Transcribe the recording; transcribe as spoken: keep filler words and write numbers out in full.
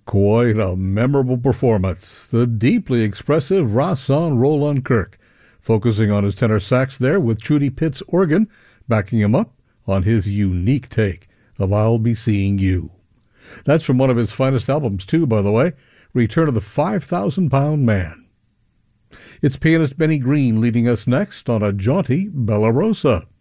Quite a memorable performance. The deeply expressive Rahsaan Roland Kirk, focusing on his tenor sax there with Trudy Pitts' organ, backing him up on his unique take of I'll Be Seeing You. That's from one of his finest albums too, by the way, Return of the five thousand pound Man. It's pianist Benny Green leading us next on a jaunty Bella Rosa.